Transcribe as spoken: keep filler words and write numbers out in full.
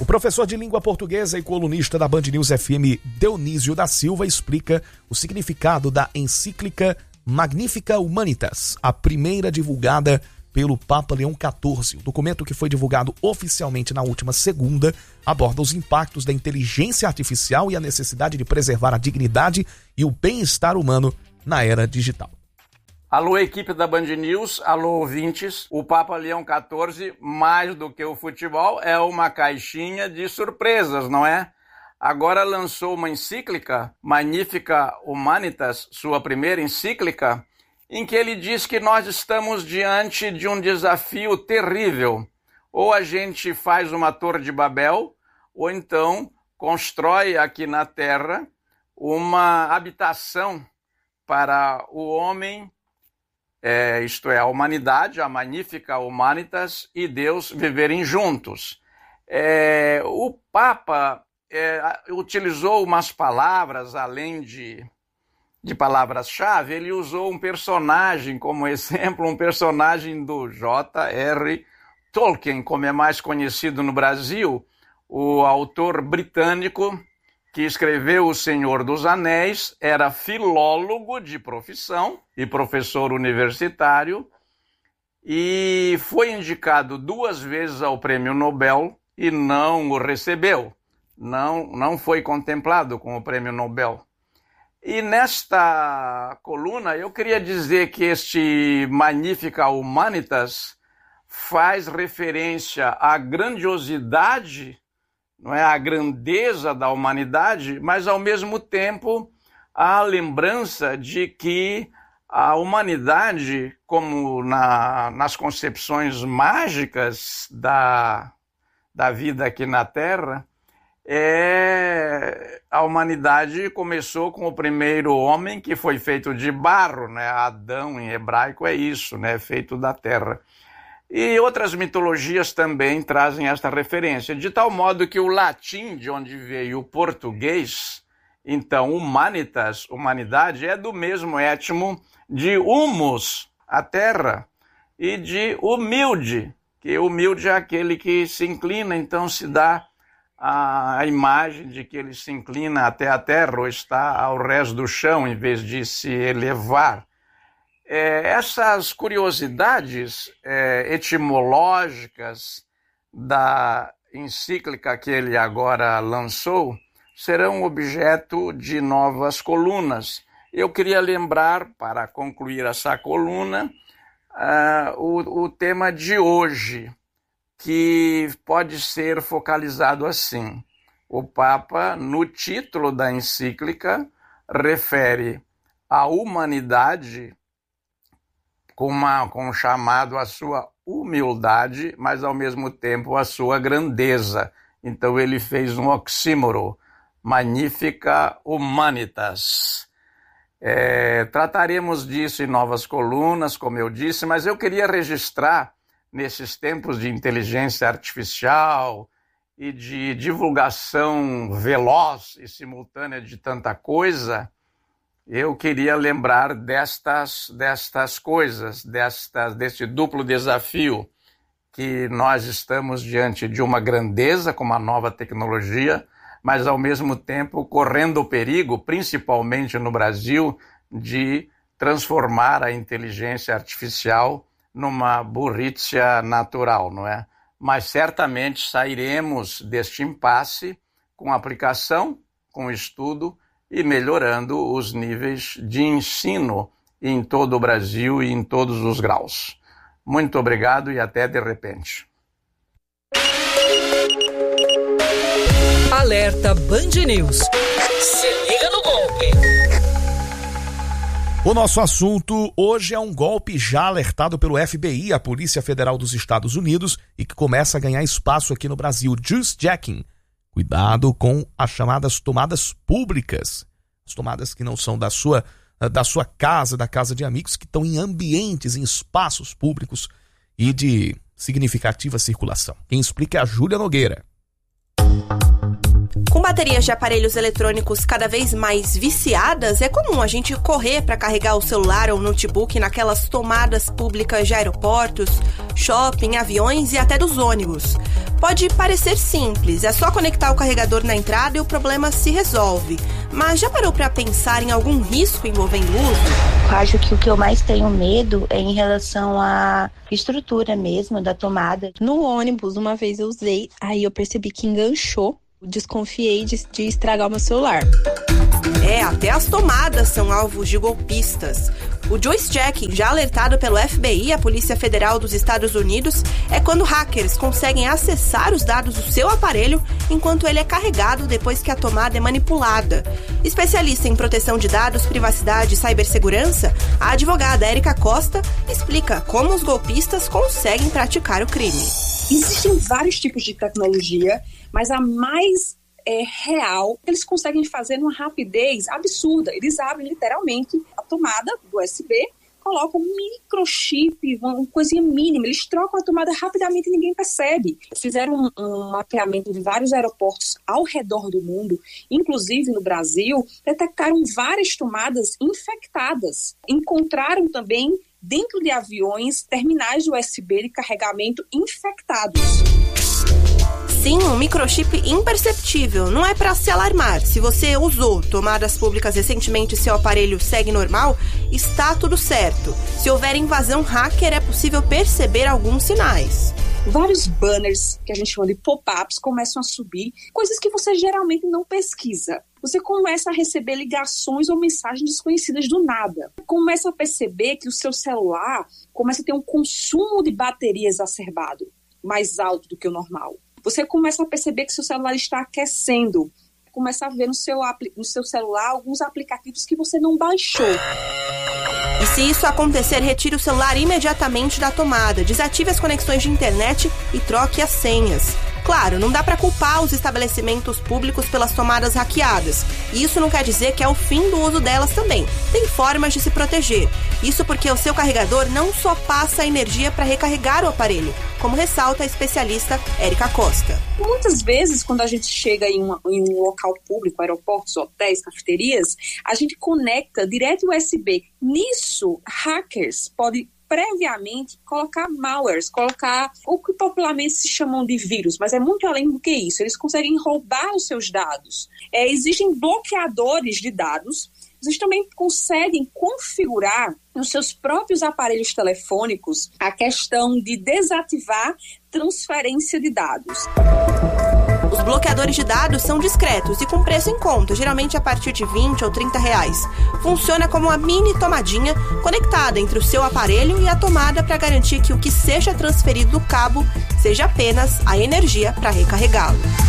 professor de língua portuguesa e colunista da Band News F M, Dionísio da Silva, explica o significado da encíclica Magnificat Humanitas, a primeira divulgada pelo Papa Leão quatorze. O documento, que foi divulgado oficialmente na última segunda, aborda os impactos da inteligência artificial e a necessidade de preservar a dignidade e o bem-estar humano na era digital. Alô, equipe da Band News, alô, ouvintes. O Papa Leão quatorze, mais do que o futebol, é uma caixinha de surpresas, não é? Agora lançou uma encíclica, Magnificat Humanitas, sua primeira encíclica, em que ele diz que nós estamos diante de um desafio terrível. Ou a gente faz uma Torre de Babel, ou então constrói aqui na Terra uma habitação para o homem, é, isto é, a humanidade, a Magnificat Humanitas, e Deus viverem juntos. É, o Papa é, utilizou umas palavras, além de, de palavras-chave, ele usou um personagem como exemplo, um personagem do J R Tolkien, como é mais conhecido no Brasil, o autor britânico que escreveu O Senhor dos Anéis, era filólogo de profissão e professor universitário, e foi indicado duas vezes ao Prêmio Nobel e não o recebeu. Não, não foi contemplado com o Prêmio Nobel. E nesta coluna eu queria dizer que este Magnificat Humanitas faz referência à grandiosidade, não é, a grandeza da humanidade, mas ao mesmo tempo a lembrança de que a humanidade, como na, nas concepções mágicas da, da vida aqui na Terra, é, a humanidade começou com o primeiro homem, que foi feito de barro, né? Adão em hebraico é isso, né? Feito da terra. E outras mitologias também trazem esta referência, de tal modo que o latim, de onde veio o português, então humanitas, humanidade, é do mesmo étimo de humus, a terra, e de humilde, que humilde é aquele que se inclina, então se dá a imagem de que ele se inclina até a terra ou está ao rés do chão em vez de se elevar. É, essas curiosidades é, etimológicas da encíclica que ele agora lançou serão objeto de novas colunas. Eu queria lembrar, para concluir essa coluna, uh, o, o tema de hoje, que pode ser focalizado assim. O Papa, no título da encíclica, refere a humanidade com, uma, com um chamado à sua humildade, mas ao mesmo tempo à sua grandeza. Então ele fez um oxímoro, Magnificat Humanitas. É, trataremos disso em novas colunas, como eu disse, mas eu queria registrar, nesses tempos de inteligência artificial e de divulgação veloz e simultânea de tanta coisa, eu queria lembrar destas, destas coisas, destas, deste duplo desafio, que nós estamos diante de uma grandeza com uma nova tecnologia, mas ao mesmo tempo correndo o perigo, principalmente no Brasil, de transformar a inteligência artificial numa burrícia natural, não é? Mas certamente sairemos deste impasse com aplicação, com estudo e melhorando os níveis de ensino em todo o Brasil e em todos os graus. Muito obrigado e até de repente. Alerta Band News. Se liga no golpe. O nosso assunto hoje é um golpe já alertado pelo F B I, a Polícia Federal dos Estados Unidos, e que começa a ganhar espaço aqui no Brasil. Juicejacking. Cuidado com as chamadas tomadas públicas. As tomadas que não são da sua, da sua casa, da casa de amigos, que estão em ambientes, em espaços públicos e de significativa circulação. Quem explica é a Júlia Nogueira. Com baterias de aparelhos eletrônicos cada vez mais viciadas, é comum a gente correr para carregar o celular ou notebook naquelas tomadas públicas de aeroportos, shopping, aviões e até dos ônibus. Pode parecer simples, é só conectar o carregador na entrada e o problema se resolve. Mas já parou para pensar em algum risco envolvendo o uso? Eu acho que o que eu mais tenho medo é em relação à estrutura mesmo da tomada. No ônibus, uma vez eu usei, aí eu percebi que enganchou. Desconfiei de, de estragar o meu celular. É, até as tomadas são alvos de golpistas. O joyjacking, já alertado pelo F B I, a Polícia Federal dos Estados Unidos, é quando hackers conseguem acessar os dados do seu aparelho enquanto ele é carregado depois que a tomada é manipulada. Especialista em proteção de dados, privacidade e cibersegurança, a advogada Érica Costa explica como os golpistas conseguem praticar o crime. Existem vários tipos de tecnologia, mas a mais é, real, eles conseguem fazer numa rapidez absurda. Eles abrem literalmente a tomada do U S B, colocam um microchip, uma coisinha mínima, eles trocam a tomada rapidamente e ninguém percebe. Fizeram um, um mapeamento de vários aeroportos ao redor do mundo, inclusive no Brasil, detectaram várias tomadas infectadas. Encontraram também dentro de aviões terminais de U S B de carregamento infectados. Sim, um microchip imperceptível. Não é para se alarmar. Se você usou tomadas públicas recentemente e seu aparelho segue normal, está tudo certo. Se houver invasão hacker, é possível perceber alguns sinais. Vários banners, que a gente chama de pop-ups, começam a subir, coisas que você geralmente não pesquisa. Você começa a receber ligações ou mensagens desconhecidas do nada. Começa a perceber que o seu celular começa a ter um consumo de bateria exacerbado, mais alto do que o normal. Você começa a perceber que seu celular está aquecendo. Começa a ver no seu, no seu celular alguns aplicativos que você não baixou. E se isso acontecer, retire o celular imediatamente da tomada, desative as conexões de internet e troque as senhas. Claro, não dá para culpar os estabelecimentos públicos pelas tomadas hackeadas. E isso não quer dizer que é o fim do uso delas também. Tem formas de se proteger. Isso porque o seu carregador não só passa a energia para recarregar o aparelho, como ressalta a especialista Érica Costa. Muitas vezes, quando a gente chega em, uma, em um local público, aeroportos, hotéis, cafeterias, a gente conecta direto o U S B. Nisso, hackers podem previamente colocar malwares, colocar o que popularmente se chamam de vírus, mas é muito além do que isso. Eles conseguem roubar os seus dados. É, existem bloqueadores de dados. Vocês também conseguem configurar nos seus próprios aparelhos telefônicos a questão de desativar transferência de dados. Os bloqueadores de dados são discretos e com preço em conta, geralmente a partir de vinte ou trinta reais. Funciona como uma mini tomadinha conectada entre o seu aparelho e a tomada para garantir que o que seja transferido do cabo seja apenas a energia para recarregá-lo.